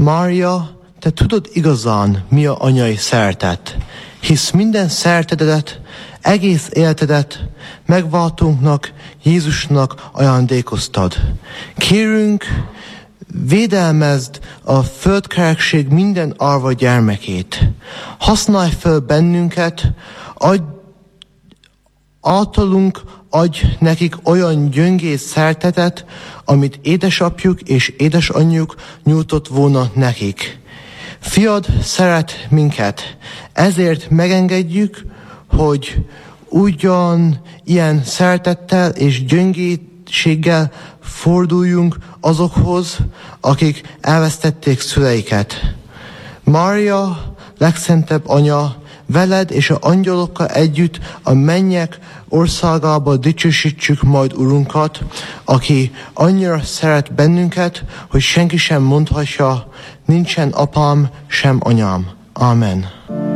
Mária, te tudod igazán, mi a anyai szeretet, hisz minden szeretetedet, egész életedet megváltónknak, Jézusnak ajándékoztad. Kérünk, védelmezd a földkerekség minden árva gyermekét. Használj fel bennünket, általunk adj nekik olyan gyöngész szeretetet, amit édesapjuk és édesanyjuk nyújtott volna nekik. Fiad szeret minket, ezért megengedjük, hogy ugyan ilyen szeretettel és gyöngétséggel forduljunk azokhoz, akik elvesztették szüleiket. Mária, legszentebb anya, veled és az angyalokkal együtt a mennyek országába dicsősítsük majd Urunkat, aki annyira szeret bennünket, hogy senki sem mondhatja, nincsen apám, sem anyám. Amen.